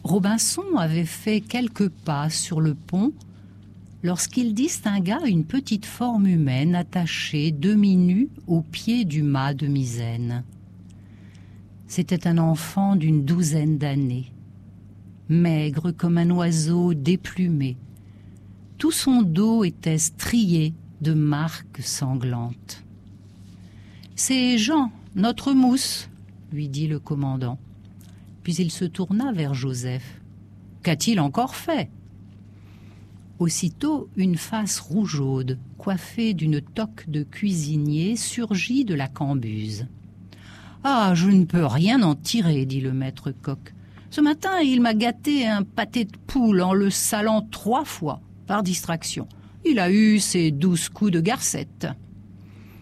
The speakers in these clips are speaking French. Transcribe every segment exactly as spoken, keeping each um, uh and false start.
Robinson avait fait quelques pas sur le pont lorsqu'il distingua une petite forme humaine attachée demi-nue au pied du mât de misaine. C'était un enfant d'une douzaine d'années, maigre comme un oiseau déplumé. Tout son dos était strié de marques sanglantes. « C'est Jean, notre mousse, » lui dit le commandant. Puis il se tourna vers Joseph. « Qu'a-t-il encore fait ?» Aussitôt, une face rougeaude, coiffée d'une toque de cuisinier, surgit de la cambuse. « Ah, je ne peux rien en tirer, » dit le maître coq. « Ce matin, il m'a gâté un pâté de poule en le salant trois fois, par distraction. Il a eu ses douze coups de garcette. »« Détache-le, »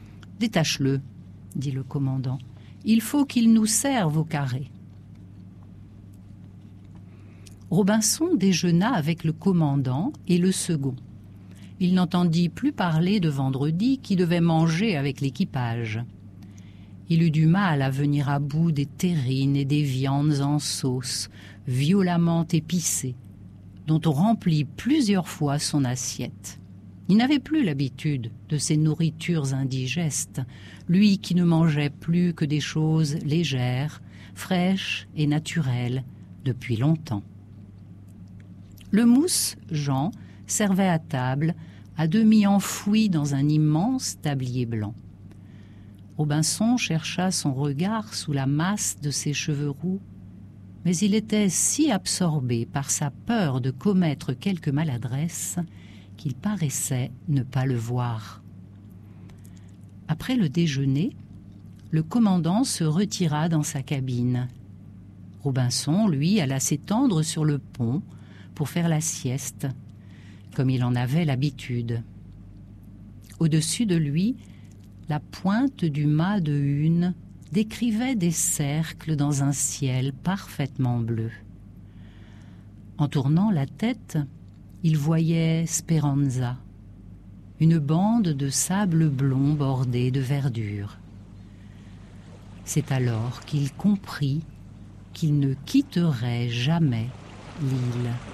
dit le commandant. « Il faut qu'il nous serve au carré. » Robinson déjeuna avec le commandant et le second. Il n'entendit plus parler de Vendredi qui devait manger avec l'équipage. Il eut du mal à venir à bout des terrines et des viandes en sauce, violemment épicées, dont on remplit plusieurs fois son assiette. Il n'avait plus l'habitude de ces nourritures indigestes, lui qui ne mangeait plus que des choses légères, fraîches et naturelles depuis longtemps. Le mousse, Jean, servait à table, à demi enfoui dans un immense tablier blanc. Robinson chercha son regard sous la masse de ses cheveux roux, mais il était si absorbé par sa peur de commettre quelque maladresse qu'il paraissait ne pas le voir. Après le déjeuner, le commandant se retira dans sa cabine. Robinson, lui, alla s'étendre sur le pont pour faire la sieste, comme il en avait l'habitude. Au-dessus de lui, la pointe du mât de hune décrivait des cercles dans un ciel parfaitement bleu. En tournant la tête, il voyait Speranza, une bande de sable blond bordée de verdure. C'est alors qu'il comprit qu'il ne quitterait jamais l'île.